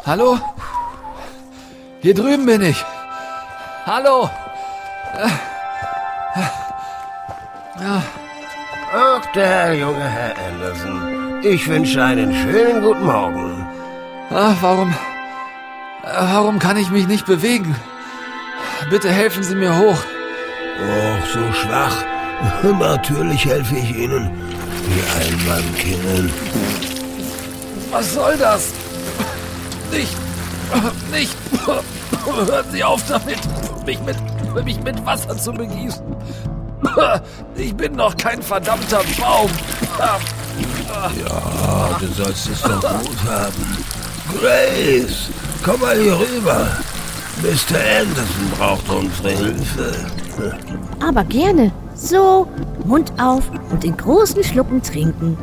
Hallo? Hier drüben bin ich. Hallo? Ach, der junge Herr Anderson. Ich wünsche einen schönen guten Morgen. Warum kann ich mich nicht bewegen? Bitte helfen Sie mir hoch. Och, so schwach. Natürlich helfe ich Ihnen. Die Einmannkinnen. Was soll das? Nicht. Hören Sie auf damit, mich mit Wasser zu begießen. Ich bin noch kein verdammter Baum. Ja, du sollst es doch gut haben. Grace, komm mal hier rüber. Mr. Anderson braucht unsere Hilfe. Aber gerne. So, Mund auf und in großen Schlucken trinken.